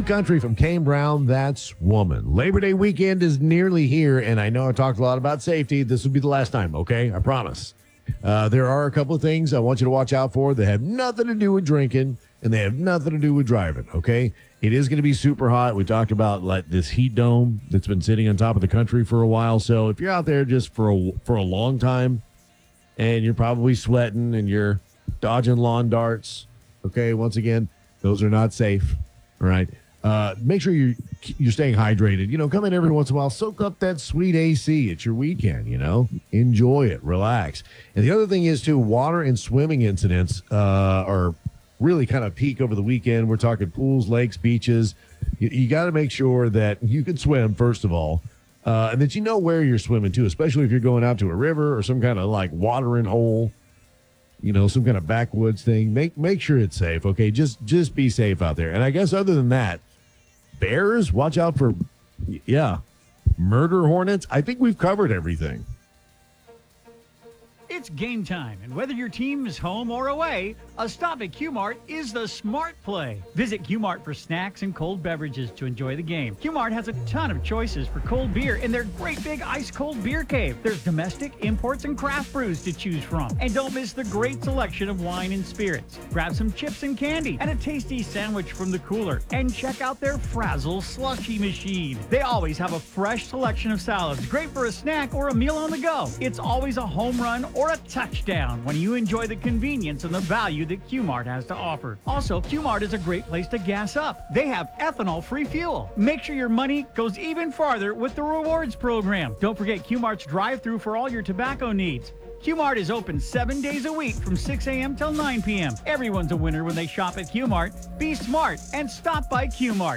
New country from Kane Brown, that's Woman. Labor Day weekend is nearly here, and I know I talked a lot about safety. This will be the last time, okay? I promise. There are a couple of things I want you to watch out for that have nothing to do with drinking, and they have nothing to do with driving, okay? It is going to be super hot. We talked about like this heat dome that's been sitting on top of the country for a while. So if you're out there just for a long time and you're probably sweating and you're dodging lawn darts, okay, once again, those are not safe. All right. Make sure you're staying hydrated. You know, come in every once in a while, soak up that sweet AC. It's your weekend, you know. Enjoy it. Relax. And the other thing is, too, water and swimming incidents are really kind of peak over the weekend. We're talking pools, lakes, beaches. You got to make sure that you can swim, first of all, and that you know where you're swimming, too, especially if you're going out to a river or some kind of, like, watering hole. You know, some kind of backwoods thing. Make sure it's safe, okay? Just be safe out there. And I guess other than that, bears, watch out for, murder hornets. I think we've covered everything. It's game time, and whether your team is home or away, a stop at Q-Mart is the smart play. Visit Q-Mart for snacks and cold beverages to enjoy the game. Q-Mart has a ton of choices for cold beer in their great big ice-cold beer cave. There's domestic, imports, and craft brews to choose from. And don't miss the great selection of wine and spirits. Grab some chips and candy and a tasty sandwich from the cooler. And check out their Frazzle slushy machine. They always have a fresh selection of salads, great for a snack or a meal on the go. It's always a home run or a touchdown when you enjoy the convenience and the value that Q-Mart has to offer. Also, Q-Mart is a great place to gas up. They have ethanol-free fuel. Make sure your money goes even farther with the rewards program. Don't forget Q-Mart's drive-thru for all your tobacco needs. Q-Mart is open 7 days a week from 6 a.m. till 9 p.m. Everyone's a winner when they shop at Q-Mart. Be smart and stop by Q-Mart.